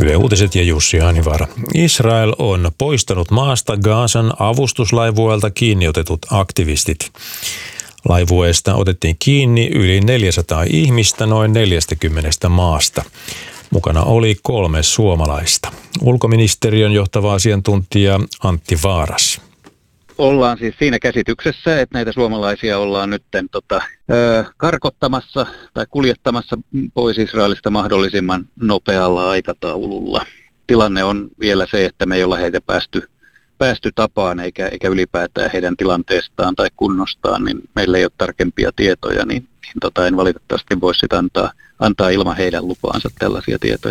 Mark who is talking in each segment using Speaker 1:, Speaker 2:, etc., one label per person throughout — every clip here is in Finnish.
Speaker 1: TV Uutiset ja Jussi Hanivaara. Israel on poistanut maasta Gazan avustuslaivueelta kiinniotetut aktivistit. Laivueesta otettiin kiinni yli 400 ihmistä noin 40 maasta. Mukana oli 3 suomalaista. Ulkoministeriön johtava asiantuntija Antti Vaaras.
Speaker 2: Ollaan siis siinä käsityksessä, että näitä suomalaisia ollaan nyt karkottamassa tai kuljettamassa pois Israelista mahdollisimman nopealla aikataululla. Tilanne on vielä se, että me ei olla heitä päästy tapaan eikä ylipäätään heidän tilanteestaan tai kunnostaan, niin meillä ei ole tarkempia tietoja, niin en valitettavasti voi sitä antaa ilman heidän lupaansa tällaisia tietoja.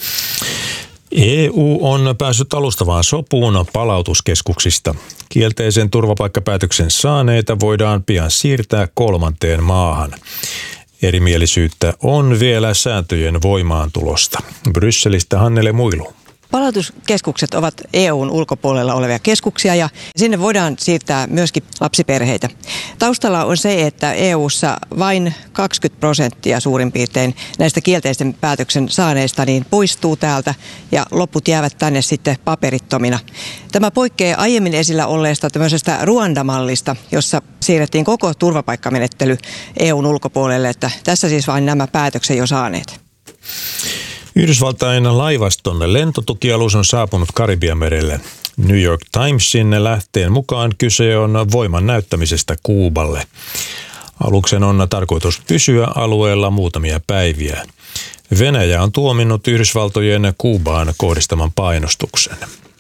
Speaker 1: EU on päässyt alustavaan sopuun palautuskeskuksista. Kielteisen turvapaikkapäätöksen saaneita voidaan pian siirtää 3. maahan. Erimielisyyttä on vielä sääntöjen voimaantulosta. Brysselistä Hannele Muilu.
Speaker 3: Palautuskeskukset ovat EUn ulkopuolella olevia keskuksia ja sinne voidaan siirtää myöskin lapsiperheitä. Taustalla on se, että EUssa vain 20% suurin piirtein näistä kielteisen päätöksen saaneista niin poistuu täältä ja loput jäävät tänne sitten paperittomina. Tämä poikkeaa aiemmin esillä olleesta tämmöisestä Ruanda-mallista, jossa siirrettiin koko turvapaikkamenettely EUn ulkopuolelle, että tässä siis vain nämä päätöksen jo saaneet.
Speaker 1: Yhdysvaltain laivaston lentotukialus on saapunut Karibianmerelle. New York Timesin lähteen mukaan kyse on voiman näyttämisestä Kuuballe. Aluksen on tarkoitus pysyä alueella muutamia päiviä. Venäjä on tuominnut Yhdysvaltojen Kuubaan kohdistaman painostuksen.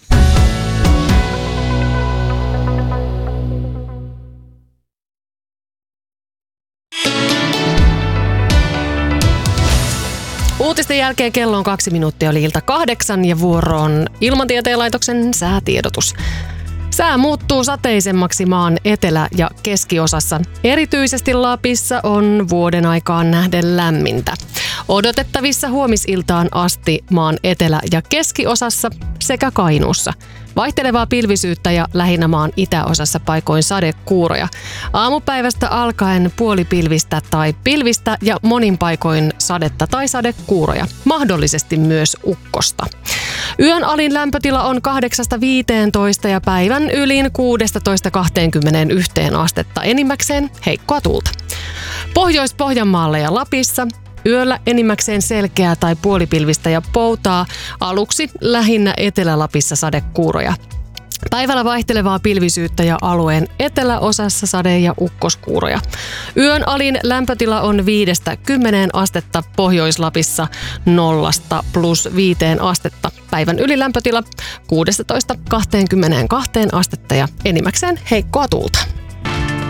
Speaker 4: Uutisten jälkeen kello on 2 minuuttia oli ilta 8 ja vuoroon Ilmatieteen laitoksen säätiedotus. Sää muuttuu sateisemmaksi maan etelä- ja keskiosassa. Erityisesti Lapissa on vuoden aikaan nähden lämmintä. Odotettavissa huomisiltaan asti maan etelä- ja keskiosassa sekä Kainuussa. Vaihtelevaa pilvisyyttä ja lähinnä maan itäosassa paikoin sadekuuroja. Aamupäivästä alkaen puolipilvistä tai pilvistä ja monin paikoin sadetta tai sadekuuroja. Mahdollisesti myös ukkosta. Yön alin lämpötila on 8-15 ja päivän ylin 16-21 astetta. Enimmäkseen heikkoa tuulta. Pohjois-Pohjanmaalla ja Lapissa yöllä enimmäkseen selkeää tai puolipilvistä ja poutaa, aluksi lähinnä Etelä-Lapissa sadekuuroja. Päivällä vaihtelevaa pilvisyyttä ja alueen eteläosassa sade- ja ukkoskuuroja. Yön alin lämpötila on 5-10 astetta, Pohjois-Lapissa 0-+5 astetta. Päivän ylilämpötila 16-22 astetta ja enimmäkseen heikkoa tuulta.